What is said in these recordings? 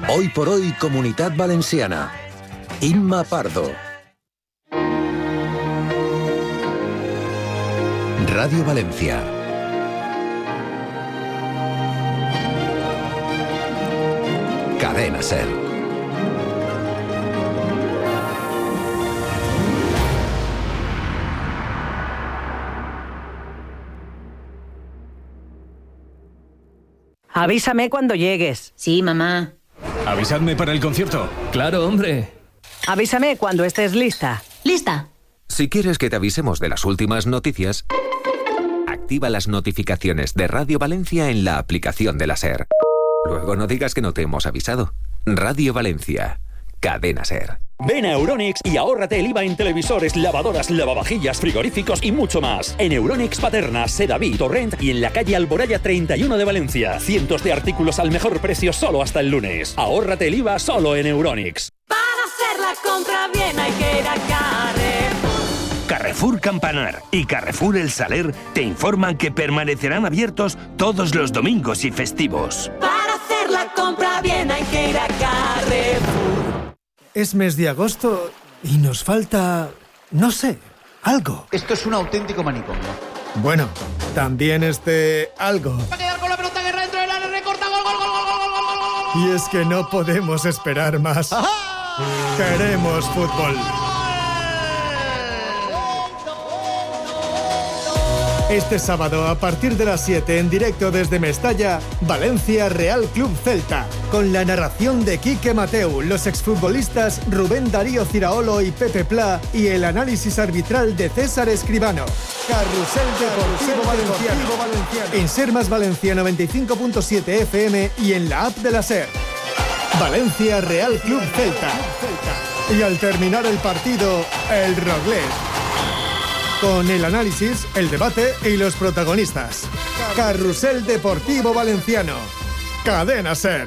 Hoy por hoy, Comunitat Valenciana. Inma Pardo. Radio Valencia. Cadena SER. Avísame cuando llegues. Sí, mamá. Avisadme para el concierto. Claro, hombre. Avísame cuando estés lista. ¿Lista? Si quieres que te avisemos de las últimas noticias, activa las notificaciones de Radio Valencia en la aplicación de la SER. Luego no digas que no te hemos avisado. Radio Valencia. Cadena SER. Ven a Euronics y ahórrate el IVA en televisores, lavadoras, lavavajillas, frigoríficos y mucho más. En Euronics Paterna, Sedaví, Torrent y en la calle Alboraya 31 de Valencia. Cientos de artículos al mejor precio solo hasta el lunes. Ahórrate el IVA solo en Euronics. Para hacer la compra bien hay que ir a Carrefour. Carrefour Campanar y Carrefour El Saler te informan que permanecerán abiertos todos los domingos y festivos. Para hacer la compra bien hay que ir a Carrefour. Es mes de agosto y nos falta, no sé, algo. Esto es un auténtico manicomio. Bueno, también algo. Va a quedar con la pelota, Guerra dentro del área, recorta, gol, gol, gol, gol, gol, gol. Y es que no podemos esperar más. ¡Ajá! Queremos fútbol. Este sábado, a partir de las 7, en directo desde Mestalla, Valencia Real Club Celta, con la narración de Quique Mateu, los exfutbolistas Rubén Darío Ciraolo y Pepe Pla, y el análisis arbitral de César Escribano. Carrusel Deportivo Valenciano. En Ser Más Valencia 95.7 FM y en la app de la SER. Valencia Real Club Celta. Y al terminar el partido, el Roglet. Con el análisis, el debate y los protagonistas. Carrusel Deportivo Valenciano. Cadena SER.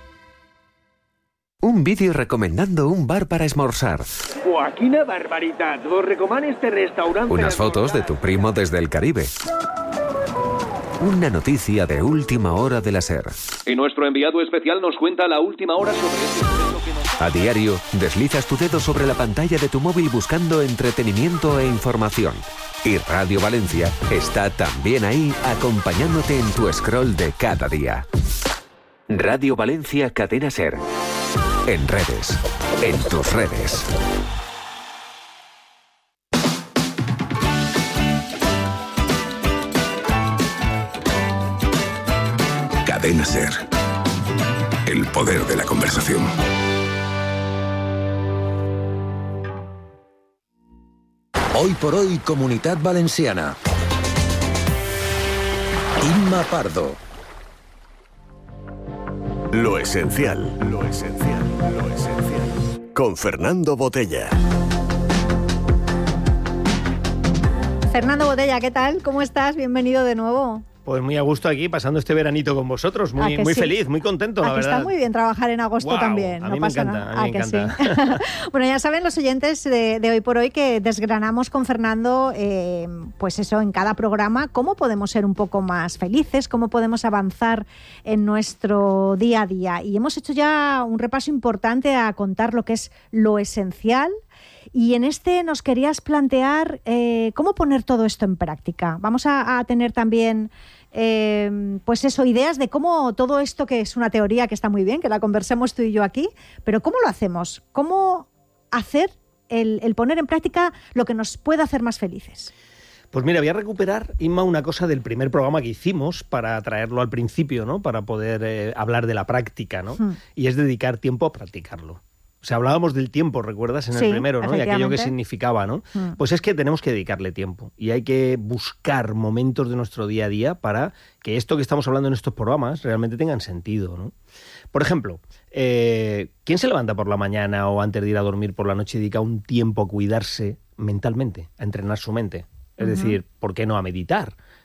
Un vídeo recomendando un bar para esmorzar. ¡Uah, quina barbaritat! Vos recomano este restaurante. Unas fotos de tu primo desde el Caribe. Una noticia de última hora de la SER. Y nuestro enviado especial nos cuenta la última hora sobre este suceso que nos... A diario, deslizas tu dedo sobre la pantalla de tu móvil buscando entretenimiento e información. Y Radio Valencia está también ahí acompañándote en tu scroll de cada día. Radio Valencia Cadena SER. En redes. En tus redes. Cadena SER. El poder de la conversación. Hoy por hoy, Comunitat Valenciana. Inma Pardo. Lo esencial. Con Fernando Botella. Fernando Botella, ¿qué tal? ¿Cómo estás? Bienvenido de nuevo. Pues muy a gusto aquí, pasando este veranito con vosotros. Muy sí? Feliz, muy contento, la verdad. Está muy bien trabajar en agosto también. A mí me encanta, me encanta. Sí. Bueno, ya saben los oyentes de Hoy por Hoy que desgranamos con Fernando, pues eso, en cada programa, cómo podemos ser un poco más felices, cómo podemos avanzar en nuestro día a día. Y hemos hecho ya un repaso importante a contar lo que es lo esencial. Y en este nos querías plantear cómo poner todo esto en práctica. Vamos a tener también, pues eso, ideas de cómo todo esto, que es una teoría que está muy bien, que la conversemos tú y yo aquí, pero ¿cómo lo hacemos? ¿Cómo hacer el poner en práctica lo que nos pueda hacer más felices? Pues mira, voy a recuperar, Inma, una cosa del primer programa que hicimos para traerlo al principio, ¿no? Para poder hablar de la práctica, ¿no? Y es dedicar tiempo a practicarlo. O sea, hablábamos del tiempo, ¿recuerdas? En el primero, ¿no? Y aquello que significaba, ¿no? Pues es que tenemos que dedicarle tiempo y hay que buscar momentos de nuestro día a día para que esto que estamos hablando en estos programas realmente tengan sentido, ¿no? Por ejemplo, ¿quién se levanta por la mañana o antes de ir a dormir por la noche y dedica un tiempo a cuidarse mentalmente, a entrenar su mente? Es decir, ¿por qué no a meditar?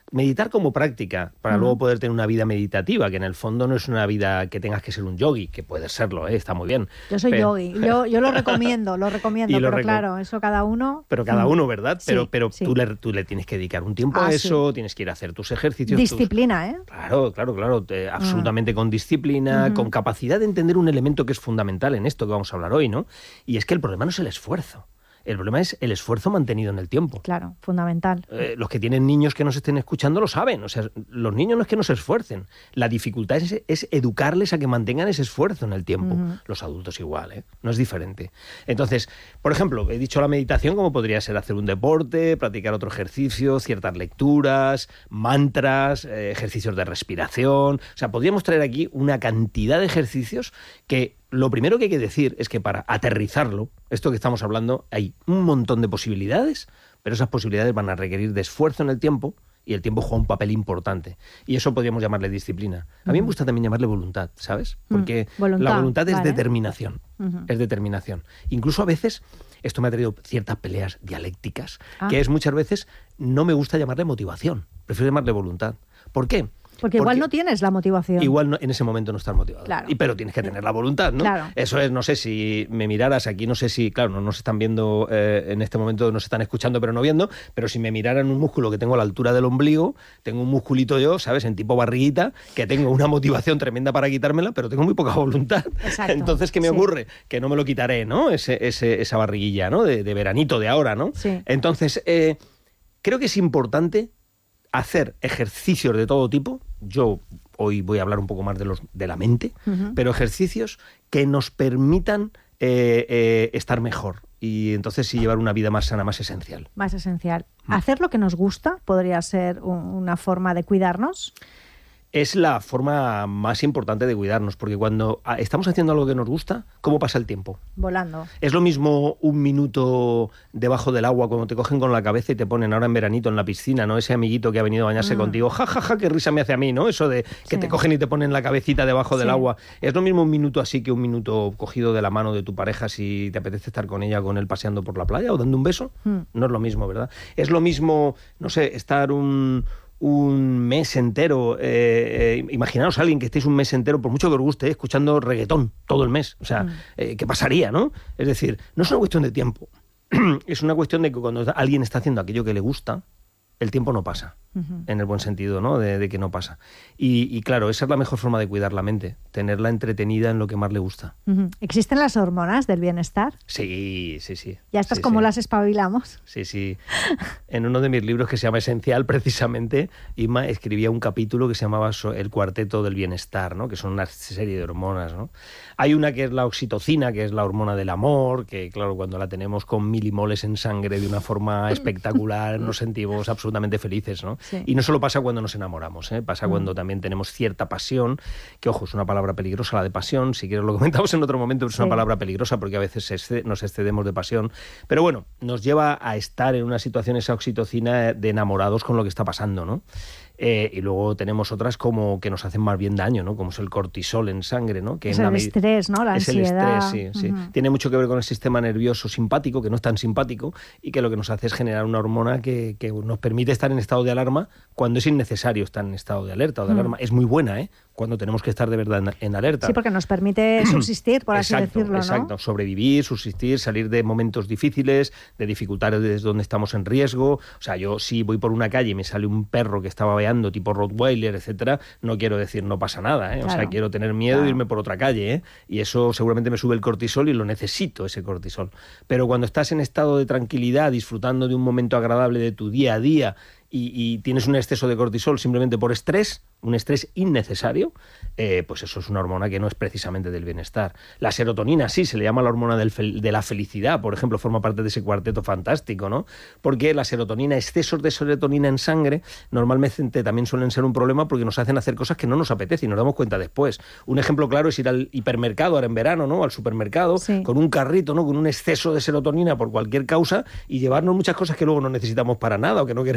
meditar como práctica, para luego poder tener una vida meditativa, que en el fondo no es una vida que tengas que ser un yogi, que puede serlo, está muy bien. Yo soy yogi, yo lo recomiendo, pero claro, eso cada uno... Pero cada uno, ¿verdad? Sí, pero sí. Tú le tienes que dedicar un tiempo a eso, tienes que ir a hacer tus ejercicios. Disciplina, Claro, absolutamente con disciplina, con capacidad de entender un elemento que es fundamental en esto que vamos a hablar hoy, ¿no? Y es que el problema no es el esfuerzo. El problema es el esfuerzo mantenido en el tiempo. Claro, fundamental. Los que tienen niños que nos estén escuchando lo saben. O sea, los niños no es que no se esfuercen. La dificultad es educarles a que mantengan ese esfuerzo en el tiempo. Los adultos igual, no es diferente. Entonces, por ejemplo, he dicho la meditación como podría ser hacer un deporte, practicar otro ejercicio, ciertas lecturas, mantras, ejercicios de respiración. O sea, podríamos traer aquí una cantidad de ejercicios que... Lo primero que hay que decir es que para aterrizarlo, esto que estamos hablando, hay un montón de posibilidades, pero esas posibilidades van a requerir de esfuerzo en el tiempo y el tiempo juega un papel importante. Y eso podríamos llamarle disciplina. A mí me gusta también llamarle voluntad, ¿sabes? Porque la voluntad es determinación. Es determinación. Incluso a veces, esto me ha traído ciertas peleas dialécticas, que es muchas veces, no me gusta llamarle motivación, prefiero llamarle voluntad. ¿Por qué? Porque igual no tienes la motivación. Igual en ese momento no estás motivado. Claro. Pero tienes que tener la voluntad, ¿no? Claro. Eso es, no sé si me miraras aquí, no sé si, claro, no nos están viendo en este momento, nos están escuchando pero no viendo, pero si me miraran un músculo que tengo a la altura del ombligo, tengo un musculito yo, ¿sabes? En tipo barriguita, que tengo una motivación tremenda para quitármela, pero tengo muy poca voluntad. Exacto. Entonces, ¿qué me ocurre? Que no me lo quitaré, ¿no? Esa barriguilla, ¿no? De veranito de ahora, ¿no? Sí. Entonces, creo que es importante hacer ejercicios de todo tipo. Yo hoy voy a hablar un poco más de la mente, pero ejercicios que nos permitan estar mejor y entonces sí llevar una vida más sana, más esencial. Más esencial. ¿Hacer lo que nos gusta podría ser una forma de cuidarnos? Es la forma más importante de cuidarnos, porque cuando estamos haciendo algo que nos gusta, ¿cómo pasa el tiempo? Volando. Es lo mismo un minuto debajo del agua cuando te cogen con la cabeza y te ponen ahora en veranito en la piscina, ¿no? Ese amiguito que ha venido a bañarse contigo, ja, qué risa me hace a mí, ¿no? Eso de que te cogen y te ponen la cabecita debajo del agua. Es lo mismo un minuto así que un minuto cogido de la mano de tu pareja si te apetece estar con ella, con él paseando por la playa o dando un beso. No es lo mismo, ¿verdad? Es lo mismo, no sé, estar un mes entero, imaginaos a alguien que estéis un mes entero, por mucho que os guste, escuchando reggaetón todo el mes. O sea, ¿qué pasaría, no? Es decir, no es una cuestión de tiempo, es una cuestión de que cuando alguien está haciendo aquello que le gusta, el tiempo no pasa, en el buen sentido, ¿no? De que no pasa. Y claro, esa es la mejor forma de cuidar la mente, tenerla entretenida en lo que más le gusta. ¿Existen las hormonas del bienestar? Sí. ¿Ya estas cómo las espabilamos? Sí. En uno de mis libros que se llama Esencial, precisamente, Inma escribía un capítulo que se llamaba El cuarteto del bienestar, ¿no? Que son una serie de hormonas, ¿no? Hay una que es la oxitocina, que es la hormona del amor, que claro, cuando la tenemos con milimoles en sangre de una forma espectacular, nos sentimos absolutamente felices, ¿no? Sí. Y no solo pasa cuando nos enamoramos, pasa cuando también tenemos cierta pasión, que ojo, es una palabra peligrosa la de pasión, si quieres lo comentamos en otro momento, pero es una palabra peligrosa porque a veces nos excedemos de pasión, pero bueno, nos lleva a estar en una situación, esa oxitocina, de enamorados con lo que está pasando, ¿no? Y luego tenemos otras como que nos hacen más bien daño, ¿no? Como es el cortisol en sangre, ¿no? Que es el estrés, ¿no? La ansiedad. Es el estrés, sí. Tiene mucho que ver con el sistema nervioso simpático, que no es tan simpático, y que lo que nos hace es generar una hormona que nos permite estar en estado de alarma cuando es innecesario estar en estado de alerta o de alarma. Es muy buena, cuando tenemos que estar de verdad en alerta. Sí, porque nos permite subsistir, por así decirlo, ¿no? Exacto, sobrevivir, subsistir, salir de momentos difíciles, de dificultades desde donde estamos en riesgo. O sea, yo si voy por una calle y me sale un perro que está babeando tipo Rottweiler, etcétera, no quiero decir no pasa nada, Claro. O sea, quiero tener miedo e irme por otra calle, Y eso seguramente me sube el cortisol y lo necesito, ese cortisol. Pero cuando estás en estado de tranquilidad, disfrutando de un momento agradable de tu día a día y tienes un exceso de cortisol simplemente por estrés, un estrés innecesario, pues eso es una hormona que no es precisamente del bienestar. La serotonina, sí, se le llama la hormona de la felicidad, por ejemplo, forma parte de ese cuarteto fantástico, ¿no? Porque la serotonina, excesos de serotonina en sangre, normalmente también suelen ser un problema porque nos hacen hacer cosas que no nos apetece y nos damos cuenta después. Un ejemplo claro es ir al hipermercado ahora en verano, ¿no? Al supermercado, con un carrito, ¿no? Con un exceso de serotonina por cualquier causa y llevarnos muchas cosas que luego no necesitamos para nada o que no queremos ni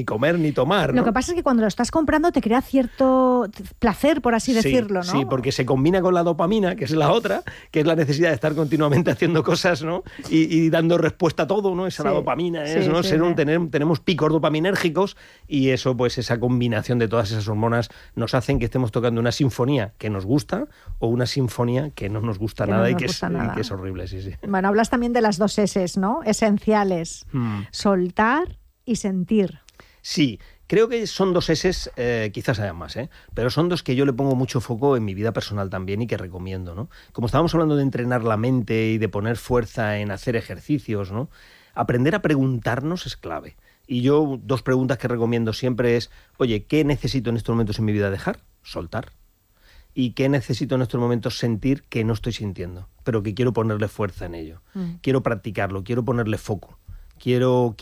ni comer ni tomar, ¿no? Lo que pasa es que cuando lo estás comprando te crea cierto placer, por así decirlo, ¿no? Sí, porque se combina con la dopamina, que es la otra, que es la necesidad de estar continuamente haciendo cosas, ¿no? Y dando respuesta a todo, ¿no? Esa la dopamina, ¿no? Tenemos picos dopaminérgicos y eso, pues esa combinación de todas esas hormonas nos hacen que estemos tocando una sinfonía que nos gusta o una sinfonía que no nos gusta nada y que es horrible, sí. Bueno, hablas también de las 2 S's, ¿no? Esenciales. Soltar y sentir. Sí, creo que son 2 S's, quizás haya más, pero son 2 que yo le pongo mucho foco en mi vida personal también y que recomiendo, ¿no? Como estábamos hablando de entrenar la mente y de poner fuerza en hacer ejercicios, ¿no? Aprender a preguntarnos es clave. Y yo 2 preguntas que recomiendo siempre es, oye, ¿qué necesito en estos momentos en mi vida dejar? Soltar. ¿Y qué necesito en estos momentos sentir que no estoy sintiendo? Pero que quiero ponerle fuerza en ello. Quiero practicarlo, quiero ponerle foco. Quiero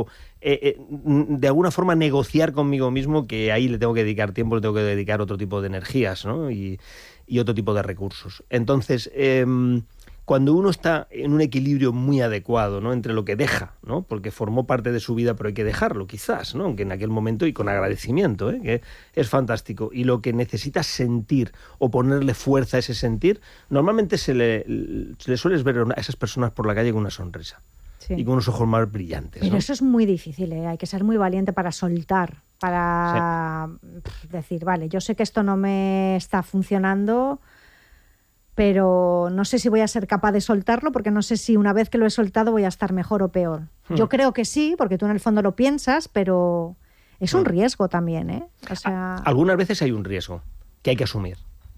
de alguna forma negociar conmigo mismo que ahí le tengo que dedicar tiempo, le tengo que dedicar otro tipo de energías, ¿no? y otro tipo de recursos. Entonces, cuando uno está en un equilibrio muy adecuado, ¿no? Entre lo que deja, ¿no? Porque formó parte de su vida, pero hay que dejarlo quizás, ¿no? Aunque en aquel momento y con agradecimiento, que es fantástico. Y lo que necesita sentir o ponerle fuerza a ese sentir, normalmente se le sueles ver a esas personas por la calle con una sonrisa. Sí. Y con unos ojos más brillantes. Pero ¿no? eso es muy difícil, hay que ser muy valiente para soltar, para decir, vale, yo sé que esto no me está funcionando, pero no sé si voy a ser capaz de soltarlo, porque no sé si una vez que lo he soltado voy a estar mejor o peor. Yo creo que sí, porque tú en el fondo lo piensas, pero es un riesgo también, ¿eh? O sea... Algunas veces hay un riesgo que hay que asumir,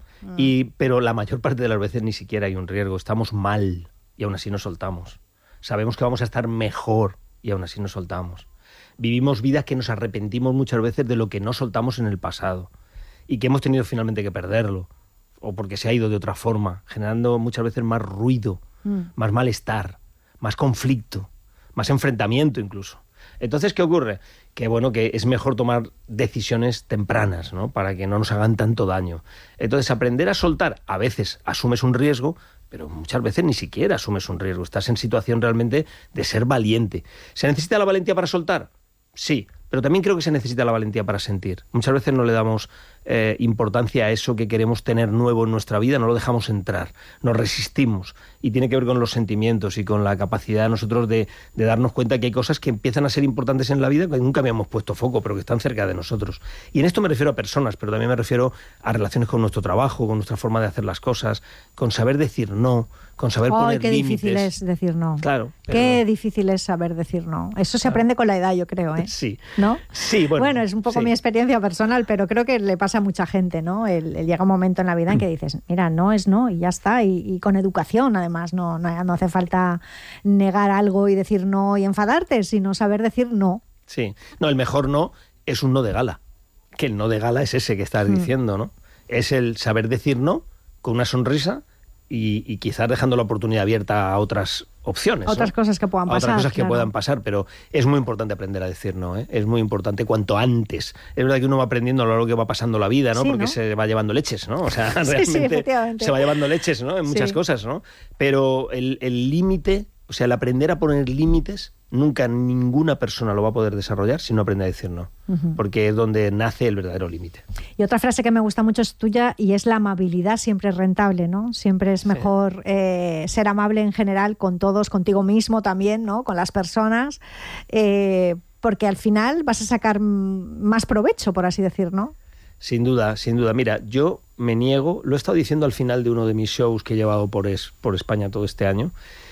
pero la mayor parte de las veces ni siquiera hay un riesgo. Estamos mal y aún así nos soltamos. Sabemos que vamos a estar mejor y aún así nos soltamos. Vivimos vidas que nos arrepentimos muchas veces de lo que no soltamos en el pasado y que hemos tenido finalmente que perderlo o porque se ha ido de otra forma, generando muchas veces más ruido, más malestar, más conflicto, más enfrentamiento incluso. Entonces, ¿qué ocurre? Que bueno, que es mejor tomar decisiones tempranas, ¿no? Para que no nos hagan tanto daño. Entonces, aprender a soltar, a veces asumes un riesgo, pero muchas veces ni siquiera asumes un riesgo. Estás en situación realmente de ser valiente. ¿Se necesita la valentía para soltar? Sí, pero también creo que se necesita la valentía para sentir. Muchas veces no le damos importancia a eso que queremos tener nuevo en nuestra vida, no lo dejamos entrar, nos resistimos. Y tiene que ver con los sentimientos y con la capacidad de nosotros de darnos cuenta que hay cosas que empiezan a ser importantes en la vida que nunca habíamos puesto foco, pero que están cerca de nosotros. Y en esto me refiero a personas, pero también me refiero a relaciones con nuestro trabajo, con nuestra forma de hacer las cosas, con saber decir no, con saber poner límites. Qué difícil es decir no. Claro. Qué difícil es saber decir no. Eso se aprende con la edad, yo creo, ¿eh? Sí. ¿No? Sí, bueno, es un poco mi experiencia personal, pero creo que le pasa a mucha gente, ¿no? Llega un momento en la vida en que dices, mira, no es no y ya está. Y con educación, además, no hace falta negar algo y decir no y enfadarte, sino saber decir no. Sí. No, el mejor no es un no de gala. Que el no de gala es ese que estás diciendo, ¿no? Es el saber decir no con una sonrisa y quizás dejando la oportunidad abierta a otras opciones. Otras cosas que puedan pasar. Otras cosas que puedan pasar, pero es muy importante aprender a decir no, ¿eh? Es muy importante cuanto antes. Es verdad que uno va aprendiendo a lo largo que va pasando la vida, ¿no? Sí, porque ¿no? se va llevando leches, ¿no? O sea, realmente se va llevando leches, ¿no? En muchas cosas, ¿no? Pero el límite, o sea, el aprender a poner límites, nunca ninguna persona lo va a poder desarrollar si no aprende a decir no, porque es donde nace el verdadero límite. Y otra frase que me gusta mucho es tuya y es la amabilidad siempre es rentable, ¿no? Siempre es mejor ser amable en general con todos, contigo mismo también, ¿no? Con las personas, porque al final vas a sacar más provecho, por así decir, ¿no? Sin duda, sin duda. Mira, yo me niego, lo he estado diciendo al final de uno de mis shows que he llevado por España todo este año,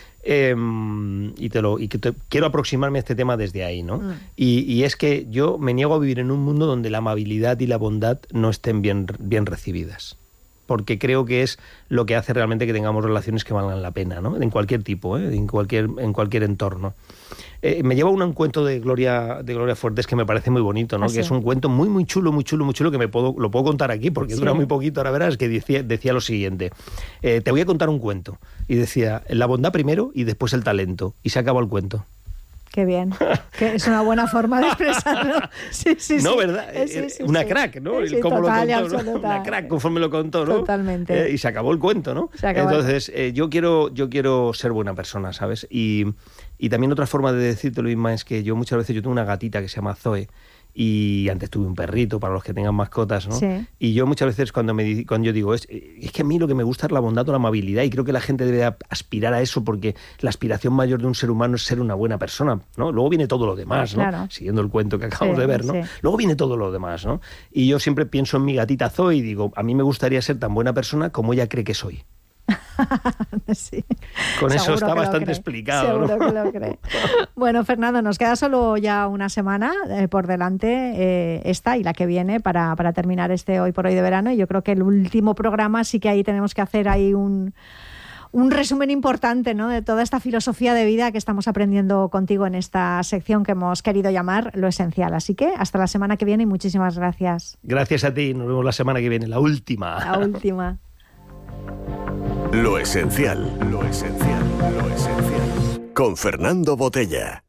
quiero aproximarme a este tema desde ahí, ¿no? Y es que yo me niego a vivir en un mundo donde la amabilidad y la bondad no estén bien recibidas, porque creo que es lo que hace realmente que tengamos relaciones que valgan la pena, ¿no? En cualquier tipo, en cualquier entorno. Me lleva un cuento de Gloria Fuertes que me parece muy bonito, ¿no? Que es un cuento muy muy chulo, que lo puedo contar aquí porque dura muy poquito. Ahora verás que decía lo siguiente: te voy a contar un cuento, y decía la bondad primero y después el talento, y se acabó el cuento. Qué bien, que es una buena forma de expresarlo. Sí, no, ¿verdad? Una crack, ¿no? Sí, cómo total, lo contó, ¿no? Una crack, conforme lo contó, ¿no? Totalmente. Y se acabó el cuento, ¿no? Entonces, yo quiero ser buena persona, ¿sabes? Y también otra forma de decírtelo, Inma, es que yo muchas veces tengo una gatita que se llama Zoe, Y antes tuve un perrito, para los que tengan mascotas, ¿no? Sí. Y yo muchas veces cuando yo digo, es que a mí lo que me gusta es la bondad o la amabilidad, y creo que la gente debe aspirar a eso, porque la aspiración mayor de un ser humano es ser una buena persona, ¿no? Luego viene todo lo demás, ¿no? Claro. Siguiendo el cuento que acabamos de ver, ¿no? Sí. Luego viene todo lo demás, ¿no? Y yo siempre pienso en mi gatita Zoe y digo, a mí me gustaría ser tan buena persona como ella cree que soy. Sí. Con Seguro eso está que lo bastante cree. explicado, Seguro ¿no? que lo cree. Bueno, Fernando, nos queda solo ya una semana por delante, esta y la que viene, para terminar este Hoy por Hoy de verano. Y yo creo que el último programa sí que ahí tenemos que hacer ahí un resumen importante, ¿no?, de toda esta filosofía de vida que estamos aprendiendo contigo en esta sección que hemos querido llamar Lo Esencial. Así que hasta la semana que viene y muchísimas gracias. Gracias a ti, nos vemos la semana que viene, la última. La última. Lo esencial, lo esencial, lo esencial. Con Fernando Botella.